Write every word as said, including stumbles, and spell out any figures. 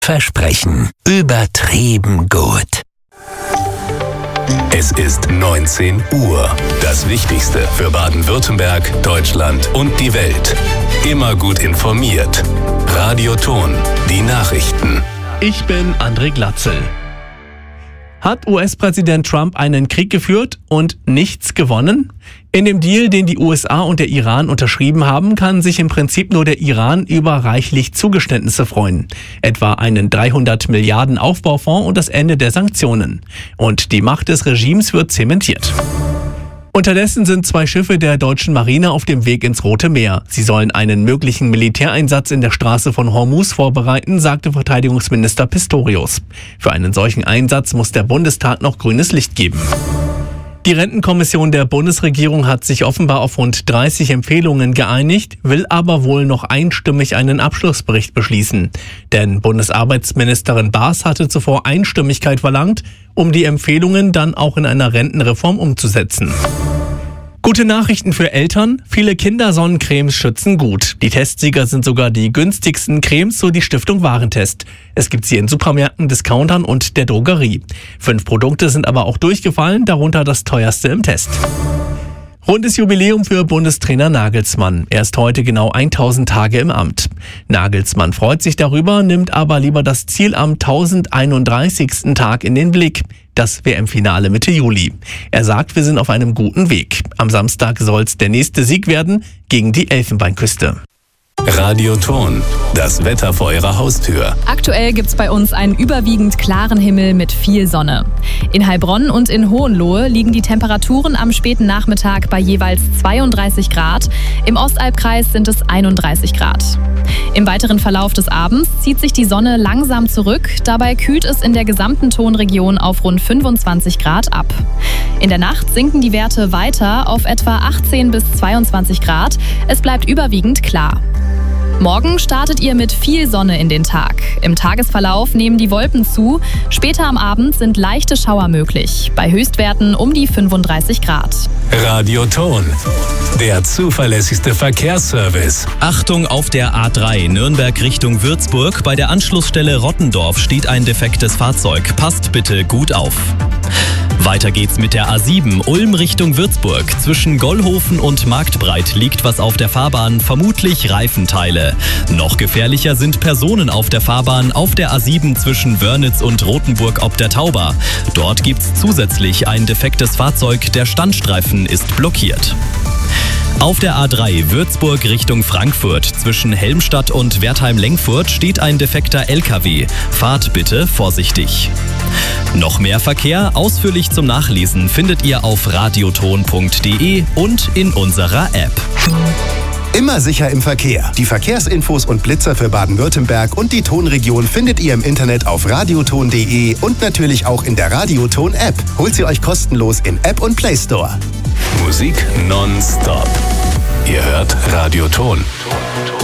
Versprechen, übertrieben gut. Es ist neunzehn Uhr. Das Wichtigste für Baden-Württemberg, Deutschland und die Welt. Immer gut informiert. Radio Ton, die Nachrichten. Ich bin André Glatzel. Hat U S-Präsident Trump einen Krieg geführt und nichts gewonnen? In dem Deal, den die U S A und der Iran unterschrieben haben, kann sich im Prinzip nur der Iran über reichlich Zugeständnisse freuen. Etwa einen dreihundert Milliarden Aufbaufonds und das Ende der Sanktionen. Und die Macht des Regimes wird zementiert. Unterdessen sind zwei Schiffe der deutschen Marine auf dem Weg ins Rote Meer. Sie sollen einen möglichen Militäreinsatz in der Straße von Hormuz vorbereiten, sagte Verteidigungsminister Pistorius. Für einen solchen Einsatz muss der Bundestag noch grünes Licht geben. Die Rentenkommission der Bundesregierung hat sich offenbar auf rund dreißig Empfehlungen geeinigt, will aber wohl noch einstimmig einen Abschlussbericht beschließen. Denn Bundesarbeitsministerin Baas hatte zuvor Einstimmigkeit verlangt, um die Empfehlungen dann auch in einer Rentenreform umzusetzen. Gute Nachrichten für Eltern. Viele Kindersonnencremes schützen gut. Die Testsieger sind sogar die günstigsten Cremes, so die Stiftung Warentest. Es gibt sie in Supermärkten, Discountern und der Drogerie. Fünf Produkte sind aber auch durchgefallen, darunter das teuerste im Test. Rundes Jubiläum für Bundestrainer Nagelsmann. Er ist heute genau tausend Tage im Amt. Nagelsmann freut sich darüber, nimmt aber lieber das Ziel am tausendeinunddreißigsten Tag in den Blick. Das W M-Finale Mitte Juli. Er sagt, wir sind auf einem guten Weg. Am Samstag soll's der nächste Sieg werden gegen die Elfenbeinküste. Radio Ton, das Wetter vor Ihrer Haustür. Aktuell gibt's bei uns einen überwiegend klaren Himmel mit viel Sonne. In Heilbronn und in Hohenlohe liegen die Temperaturen am späten Nachmittag bei jeweils zweiunddreißig Grad. Im Ostalbkreis sind es einunddreißig Grad. Im weiteren Verlauf des Abends zieht sich die Sonne langsam zurück. Dabei kühlt es in der gesamten Tonregion auf rund fünfundzwanzig Grad ab. In der Nacht sinken die Werte weiter auf etwa achtzehn bis zweiundzwanzig Grad. Es bleibt überwiegend klar. Morgen startet ihr mit viel Sonne in den Tag. Im Tagesverlauf nehmen die Wolken zu. Später am Abend sind leichte Schauer möglich. Bei Höchstwerten um die fünfunddreißig Grad. Radio Ton, der zuverlässigste Verkehrsservice. Achtung auf der A drei Nürnberg Richtung Würzburg. Bei der Anschlussstelle Rottendorf steht ein defektes Fahrzeug. Passt bitte gut auf. Weiter geht's mit der A sieben Ulm Richtung Würzburg. Zwischen Gollhofen und Marktbreit liegt was auf der Fahrbahn, vermutlich Reifenteile. Noch gefährlicher sind Personen auf der Fahrbahn auf der A sieben zwischen Wörnitz und Rothenburg ob der Tauber. Dort gibt's zusätzlich ein defektes Fahrzeug, der Standstreifen ist blockiert. Auf der A drei Würzburg Richtung Frankfurt zwischen Helmstadt und Wertheim-Lengfurt steht ein defekter L K W. Fahrt bitte vorsichtig. Noch mehr Verkehr ausführlich zum Nachlesen findet ihr auf radioton punkt de und in unserer App. Immer sicher im Verkehr. Die Verkehrsinfos und Blitzer für Baden-Württemberg und die Tonregion findet ihr im Internet auf radioton punkt de und natürlich auch in der Radioton-App. Holt sie euch kostenlos in App und Play Store. Musik nonstop. Ihr hört Radio Ton.